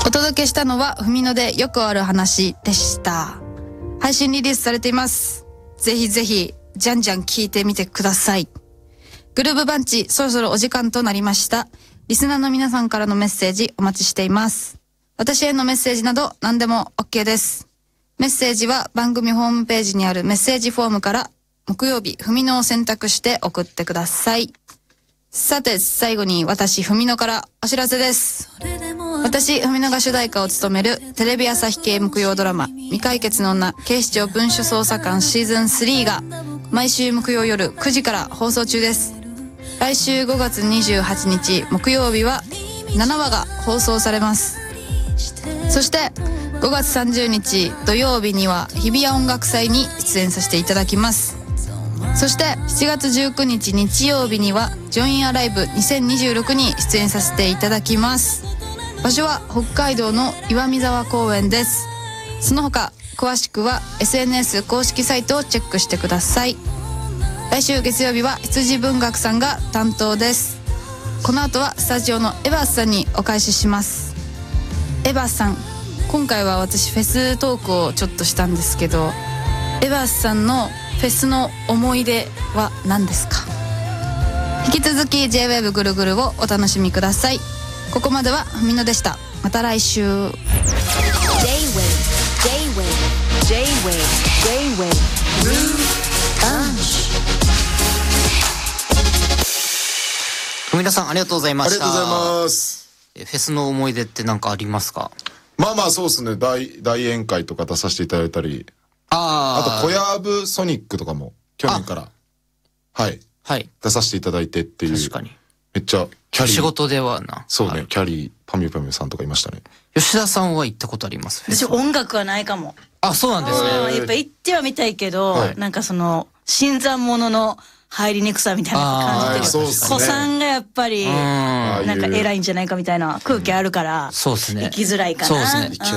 お届けしたのはふみのでよくある話でした。配信リリースされています。ぜひぜひじゃんじゃん聞いてみてください。グルーブバンチ、そろそろお時間となりました。リスナーの皆さんからのメッセージお待ちしています。私へのメッセージなど何でも OK です。メッセージは番組ホームページにあるメッセージフォームから木曜日ふみのを選択して送ってください。さて最後に私ふみのからお知らせです。私ふみのが主題歌を務めるテレビ朝日系木曜ドラマ未解決の女警視庁文書捜査官シーズン3が毎週木曜夜9時から放送中です。来週5月28日木曜日は7話が放送されます。そして5月30日土曜日には日比谷音楽祭に出演させていただきます。そして7月19日日曜日にはジョインアライブ2026に出演させていただきます。場所は北海道の岩見沢公園です。その他詳しくは SNS 公式サイトをチェックしてください。来週月曜日は羊文学さんが担当です。この後はスタジオのエバースさんにお返しします。エバースさん、今回は私フェストークをちょっとしたんですけど、エバースさんのフェスの思い出は何ですか？引き続き J-WAVE ぐるぐるをお楽しみください。ここまではふみのでした。また来週。 J-WAVE 皆さんありがとうございました。 ありがとうございます。 フェスの思い出って何かありますか？ まあそうですね。大宴会とか出させていただいたり、あと小籔ソニックとかも去年からはい出させていただいてっていう。 確かにめっちゃキャリー仕事ではな。 そうね、キャリーパミュパミュさんとかいましたね。 吉田さんは行ったことあります？ 私音楽はないかも。 あ、そうなんですね。 やっぱ行ってはみたいけど、なんかその新参者の入りにくさみたいな感じてる。子さんがやっぱりなんか偉いんじゃないかみたいな空気あるから、 そうですね。 行きづらいかな。 そうですね。